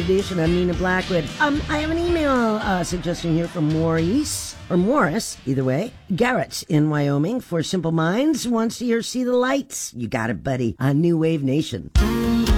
Edition. I'm Nina Blackwood. I have an email suggestion here from Maurice, or Morris, either way. Garrett in Wyoming for Simple Minds wants to hear See the Lights. You got it, buddy, on New Wave Nation.